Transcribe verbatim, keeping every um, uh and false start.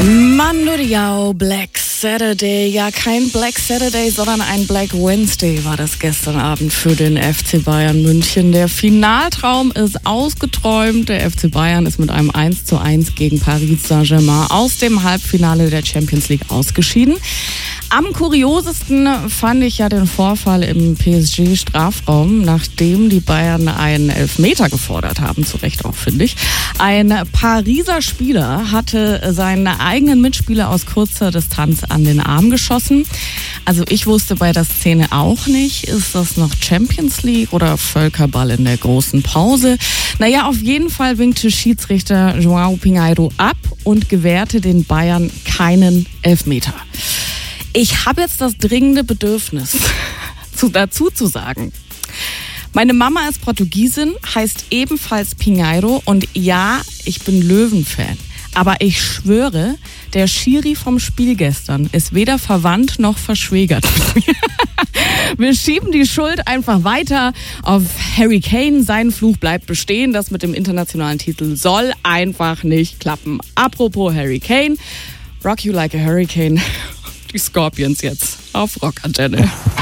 Mando Diao, Black Saturday. Ja, kein Black Saturday, sondern ein Black Wednesday war das gestern Abend für den F C Bayern München. Der Finaltraum ist ausgeträumt. Der F C Bayern ist mit einem eins zu eins gegen Paris Saint-Germain aus dem Halbfinale der Champions League ausgeschieden. Am kuriosesten fand ich ja den Vorfall im P S G-Strafraum, nachdem die Bayern einen Elfmeter gefordert haben, zu Recht auch, finde ich. Ein Pariser Spieler hatte seinen eigenen Mitspieler aus kurzer Distanz an den Arm geschossen. Also ich wusste bei der Szene auch nicht, ist das noch Champions League oder Völkerball in der großen Pause? Naja, auf jeden Fall winkte Schiedsrichter João Pinheiro ab und gewährte den Bayern keinen Elfmeter. Ich habe jetzt das dringende Bedürfnis, zu, dazu zu sagen. Meine Mama ist Portugiesin, heißt ebenfalls Pinheiro und ja, ich bin Löwen-Fan. Aber ich schwöre, der Schiri vom Spiel gestern ist weder verwandt noch verschwägert mit mir. Wir schieben die Schuld einfach weiter auf Harry Kane. Sein Fluch bleibt bestehen. Das mit dem internationalen Titel soll einfach nicht klappen. Apropos Harry Kane, Rock You Like a Hurricane. Die Scorpions jetzt auf Rockantenne.